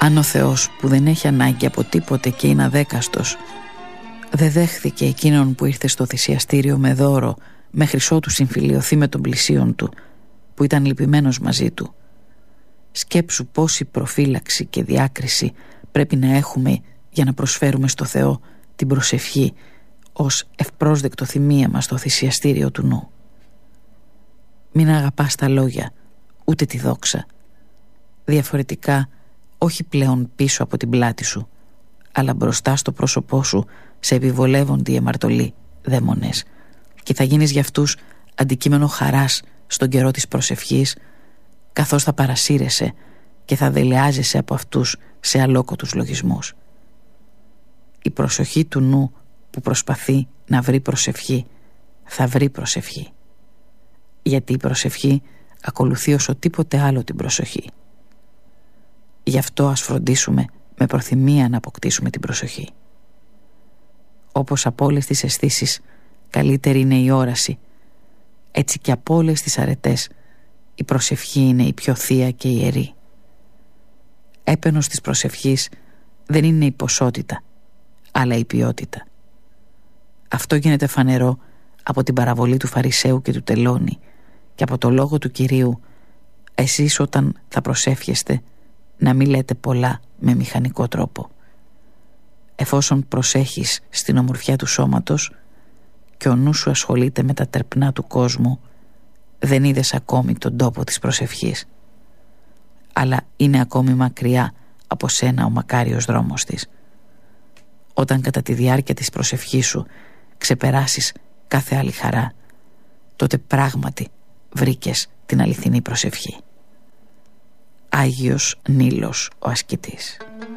Αν ο Θεός, που δεν έχει ανάγκη από τίποτε και είναι αδέκαστος, δεν δέχθηκε εκείνον που ήρθε στο θυσιαστήριο με δώρο μέχρι ότου συμφιλιωθεί με τον πλησίον του, που ήταν λυπημένος μαζί του, σκέψου πόση προφύλαξη και διάκριση πρέπει να έχουμε για να προσφέρουμε στο Θεό την προσευχή ως ευπρόσδεκτο θυμίαμα στο θυσιαστήριο του νου. Μην αγαπάς τα λόγια, ούτε τη δόξα. Διαφορετικά, όχι πλέον πίσω από την πλάτη σου, αλλά μπροστά στο πρόσωπό σου σε επιβολεύονται οι αμαρτωλοί δαίμονες και θα γίνεις για αυτούς αντικείμενο χαράς στον καιρό της προσευχής, καθώς θα παρασύρεσαι και θα δελεάζεσαι από αυτούς σε αλόκοτους λογισμούς. Η προσοχή του νου που προσπαθεί να βρει προσευχή θα βρει προσευχή, γιατί η προσευχή ακολουθεί όσο τίποτε άλλο την προσοχή. Γι' αυτό ας φροντίσουμε με προθυμία να αποκτήσουμε την προσοχή. Όπως από όλες τις αισθήσεις καλύτερη είναι η όραση, έτσι και από όλες τις αρετές η προσευχή είναι η πιο θεία και ιερή. Έπαινος της προσευχής δεν είναι η ποσότητα, αλλά η ποιότητα. Αυτό γίνεται φανερό από την παραβολή του Φαρισαίου και του τελώνη και από το λόγο του Κυρίου: εσείς όταν θα προσεύχεστε να μην λέτε πολλά με μηχανικό τρόπο. Εφόσον προσέχεις στην ομορφιά του σώματος και ο νους σου ασχολείται με τα τερπνά του κόσμου, δεν είδες ακόμη τον τόπο της προσευχής, αλλά είναι ακόμη μακριά από σένα ο μακάριος δρόμος της. Όταν κατά τη διάρκεια της προσευχής σου ξεπεράσεις κάθε άλλη χαρά, τότε πράγματι βρήκες την αληθινή προσευχή. Άγιος Νίλος ο ασκητής.